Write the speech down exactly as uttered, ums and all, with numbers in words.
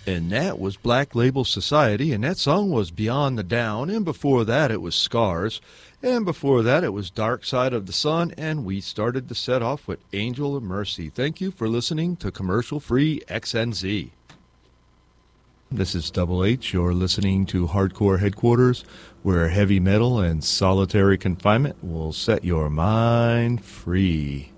And that was Black Label Society, and that song was Beyond the Down, and before that it was Scars, and before that it was Dark Side of the Sun, and we started the set off with Angel of Mercy. Thank you for listening to Commercial-Free X N Z. This is Double H. You're listening to Hardcore Headquarters, where heavy metal and solitary confinement will set your mind free.